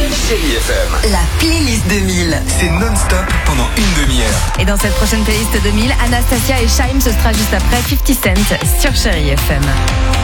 Chérie FM. La playlist 2000. C'est non-stop pendant une demi-heure. Et dans cette prochaine playlist 2000, Anastasia et Shaim, ce sera juste après 50 Cent sur Chérie FM.